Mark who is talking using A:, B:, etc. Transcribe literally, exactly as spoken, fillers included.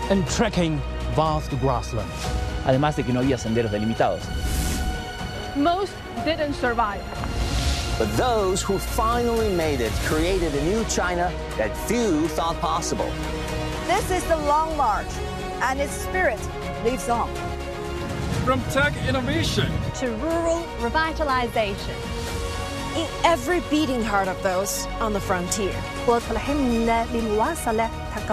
A: and trekking vast grasslands.
B: Además de que no había senderos delimitados.
C: Most didn't survive.
D: But those who finally made it created a new China that few thought possible.
E: This is the Long March, and its spirit lives on.
F: From tech innovation
G: to rural revitalization.
H: In every beating heart of those on the frontier.